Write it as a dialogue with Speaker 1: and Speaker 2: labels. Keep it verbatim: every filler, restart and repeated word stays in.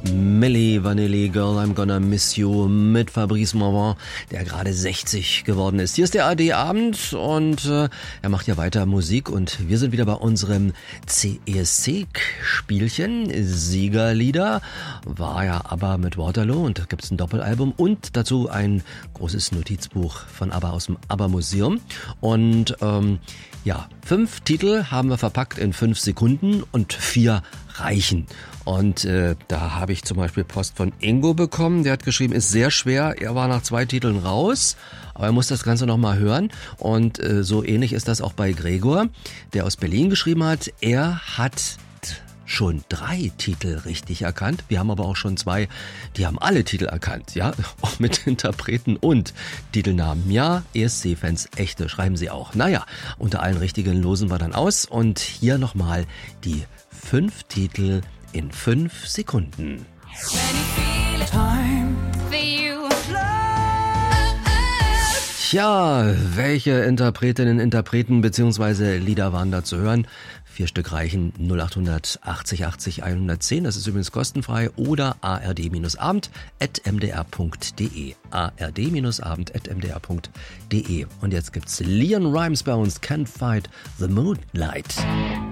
Speaker 1: Milli Vanilli, Girl, I'm Gonna Miss You mit Fabrice Morvan, der gerade sechzig geworden ist. Hier ist der A R D-Abend und äh, er macht ja weiter Musik und wir sind wieder bei unserem C E S C-Spielchen. Siegerlieder war ja ABBA mit Waterloo und da gibt es ein Doppelalbum und dazu ein großes Notizbuch von ABBA aus dem ABBA-Museum. Und ähm, ja, fünf Titel haben wir verpackt in fünf Sekunden und vier reichen. Und äh, da habe ich zum Beispiel Post von Ingo bekommen, der hat geschrieben, ist sehr schwer, er war nach zwei Titeln raus, aber er muss das Ganze nochmal hören. Und äh, so ähnlich ist das auch bei Gregor, der aus Berlin geschrieben hat, er hat schon drei Titel richtig erkannt. Wir haben aber auch schon zwei, die haben alle Titel erkannt, ja, auch mit Interpreten und Titelnamen. Ja, E S C-Fans, echte, schreiben sie auch. Naja, unter allen Richtigen losen wir dann aus und hier nochmal die fünf Titel in fünf Sekunden. Tja, welche Interpretinnen, Interpreten bzw. Lieder waren da zu hören? Vier Stück reichen, null acht achtzig achtzig hundertzehn, das ist übrigens kostenfrei, oder ard-abend at mdr punkt de, ard-abend at mdr punkt de. Und jetzt gibt's Leon Rimes bei uns, Can't Fight the Moonlight.